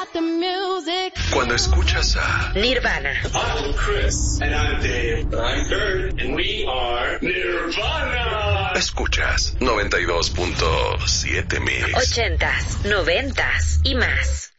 Cuando escuchas a Nirvana. I'm Chris. And I'm Dave. I'm Kurt. And we are Nirvana. Escuchas 92.7 mil. 80s, 90s y más.